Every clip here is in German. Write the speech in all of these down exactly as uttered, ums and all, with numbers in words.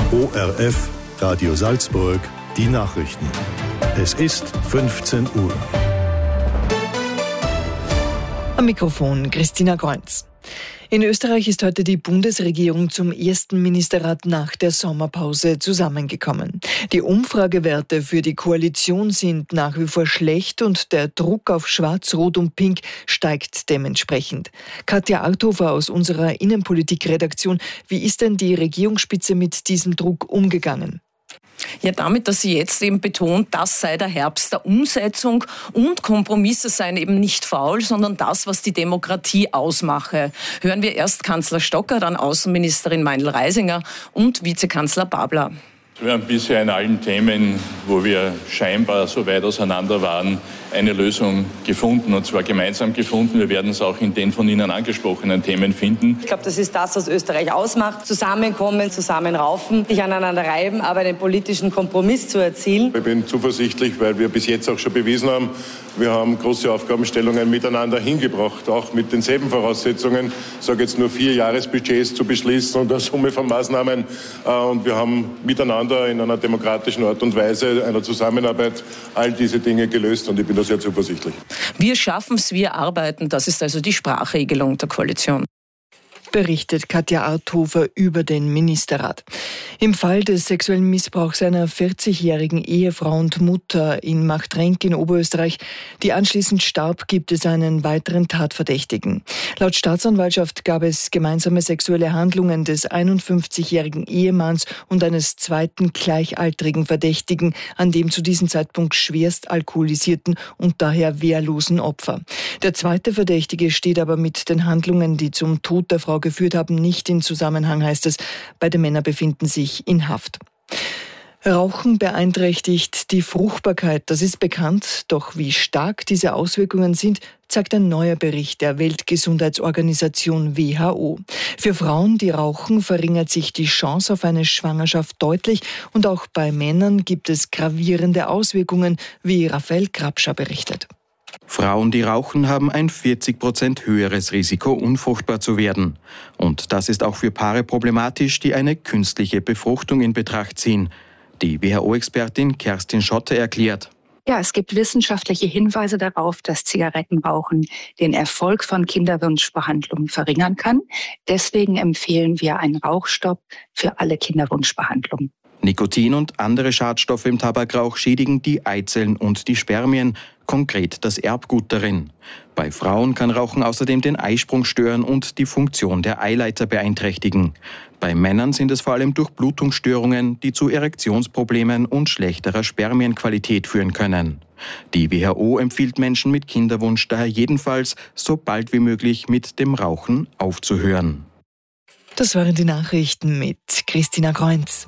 O R F, Radio Salzburg, die Nachrichten. Es ist fünfzehn Uhr. Am Mikrofon Christina Kreuz. In Österreich ist heute die Bundesregierung zum ersten Ministerrat nach der Sommerpause zusammengekommen. Die Umfragewerte für die Koalition sind nach wie vor schlecht und der Druck auf Schwarz, Rot und Pink steigt dementsprechend. Katja Arthofer aus unserer Innenpolitik-Redaktion, wie ist denn die Regierungsspitze mit diesem Druck umgegangen? Ja, damit, dass sie jetzt eben betont, das sei der Herbst der Umsetzung und Kompromisse seien eben nicht faul, sondern das, was die Demokratie ausmache. Hören wir erst Kanzler Stocker, dann Außenministerin Meindl-Reisinger und Vizekanzler Babler. Wir haben bisher in allen Themen, wo wir scheinbar so weit auseinander waren, eine Lösung gefunden, und zwar gemeinsam gefunden. Wir werden es auch in den von Ihnen angesprochenen Themen finden. Ich glaube, das ist das, was Österreich ausmacht. Zusammenkommen, zusammenraufen, sich aneinander reiben, aber einen politischen Kompromiss zu erzielen. Ich bin zuversichtlich, weil wir bis jetzt auch schon bewiesen haben, wir haben große Aufgabenstellungen miteinander hingebracht, auch mit denselben Voraussetzungen. Ich sage jetzt nur vier Jahresbudgets zu beschließen und eine Summe von Maßnahmen. Und wir haben miteinander in einer demokratischen Art und Weise, einer Zusammenarbeit, all diese Dinge gelöst, und ich bin da sehr zuversichtlich. Wir schaffen es, wir arbeiten. Das ist also die Sprachregelung der Koalition. Berichtet Katja Arthofer über den Ministerrat. Im Fall des sexuellen Missbrauchs einer vierzigjährigen Ehefrau und Mutter in Machtrenk in Oberösterreich, die anschließend starb, gibt es einen weiteren Tatverdächtigen. Laut Staatsanwaltschaft gab es gemeinsame sexuelle Handlungen des einundfünfzigjährigen Ehemanns und eines zweiten gleichaltrigen Verdächtigen an dem zu diesem Zeitpunkt schwerst alkoholisierten und daher wehrlosen Opfer. Der zweite Verdächtige steht aber mit den Handlungen, die zum Tod der Frau geführt haben, nicht in Zusammenhang, heißt es. Beide Männer befinden sich in Haft. Rauchen beeinträchtigt die Fruchtbarkeit, das ist bekannt. Doch wie stark diese Auswirkungen sind, zeigt ein neuer Bericht der Weltgesundheitsorganisation W H O. Für Frauen, die rauchen, verringert sich die Chance auf eine Schwangerschaft deutlich. Und auch bei Männern gibt es gravierende Auswirkungen, wie Raphael Grabscher berichtet. Frauen, die rauchen, haben ein vierzig Prozent höheres Risiko, unfruchtbar zu werden. Und das ist auch für Paare problematisch, die eine künstliche Befruchtung in Betracht ziehen. Die W H O-Expertin Kerstin Schotte erklärt: Ja, es gibt wissenschaftliche Hinweise darauf, dass Zigarettenrauchen den Erfolg von Kinderwunschbehandlungen verringern kann. Deswegen empfehlen wir einen Rauchstopp für alle Kinderwunschbehandlungen. Nikotin und andere Schadstoffe im Tabakrauch schädigen die Eizellen und die Spermien, konkret das Erbgut darin. Bei Frauen kann Rauchen außerdem den Eisprung stören und die Funktion der Eileiter beeinträchtigen. Bei Männern sind es vor allem Durchblutungsstörungen, die zu Erektionsproblemen und schlechterer Spermienqualität führen können. Die W H O empfiehlt Menschen mit Kinderwunsch daher jedenfalls, so bald wie möglich mit dem Rauchen aufzuhören. Das waren die Nachrichten mit Christina Kreuz.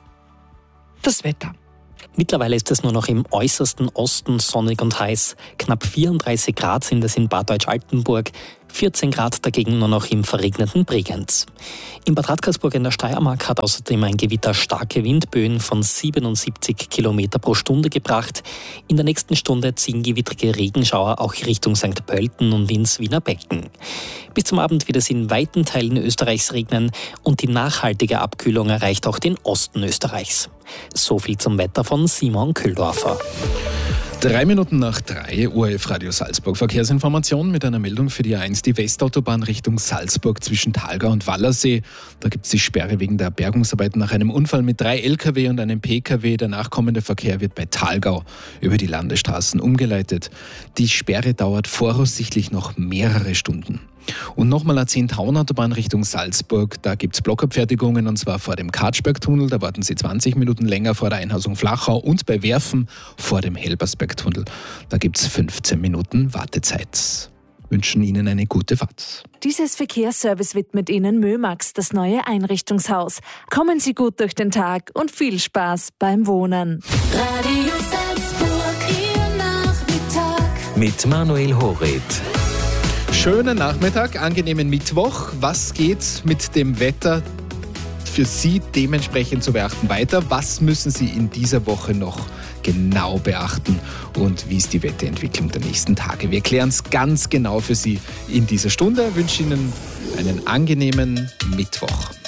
Das Wetter. Mittlerweile ist es nur noch im äußersten Osten sonnig und heiß. Knapp vierunddreißig Grad sind es in Bad Deutsch-Altenburg, vierzehn Grad dagegen nur noch im verregneten Bregenz. In Bad Radkersburg in der Steiermark hat außerdem ein Gewitter starke Windböen von siebenundsiebzig Kilometer pro Stunde gebracht. In der nächsten Stunde ziehen gewittrige Regenschauer auch Richtung Sankt Pölten und ins Wiener Becken. Bis zum Abend wird es in weiten Teilen Österreichs regnen und die nachhaltige Abkühlung erreicht auch den Osten Österreichs. So viel zum Wetter von Simon Köhldorfer. Drei Minuten nach drei, O R F Radio Salzburg. Verkehrsinformation mit einer Meldung für die A eins, die Westautobahn Richtung Salzburg zwischen Thalgau und Wallersee. Da gibt es die Sperre wegen der Bergungsarbeiten nach einem Unfall mit drei L K W und einem P K W. Der nachkommende Verkehr wird bei Thalgau über die Landesstraßen umgeleitet. Die Sperre dauert voraussichtlich noch mehrere Stunden. Und nochmal A zehn Taunautobahn Richtung Salzburg, da gibt es Blockabfertigungen, und zwar vor dem Katschbergtunnel, da warten Sie zwanzig Minuten länger, vor der Einhausung Flachau, und bei Werfen vor dem Helbersbergtunnel, da gibt es fünfzehn Minuten Wartezeit. Wünschen Ihnen eine gute Fahrt. Dieses Verkehrsservice widmet Ihnen Mömax, das neue Einrichtungshaus. Kommen Sie gut durch den Tag und viel Spaß beim Wohnen. Radio Salzburg, Ihr Nachmittag. Mit Manuel Horet. Schönen Nachmittag, angenehmen Mittwoch. Was geht mit dem Wetter für Sie dementsprechend zu beachten weiter? Was müssen Sie in dieser Woche noch genau beachten? Und wie ist die Wetterentwicklung der nächsten Tage? Wir klären es ganz genau für Sie in dieser Stunde. Ich wünsche Ihnen einen angenehmen Mittwoch.